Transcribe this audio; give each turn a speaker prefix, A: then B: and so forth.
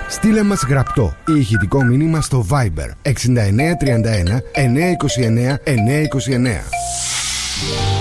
A: Στείλε μας γραπτό ή ηχητικό μήνυμα στο Viber 6931 929 929.